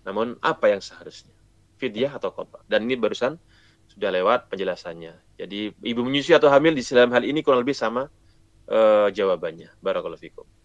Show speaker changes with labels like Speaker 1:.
Speaker 1: Namun apa yang seharusnya? Fidyah atau qada? Dan ini barusan sudah lewat penjelasannya. Jadi ibu menyusui atau hamil di dalam hal ini kurang lebih sama jawabannya. Barakallahu fikum.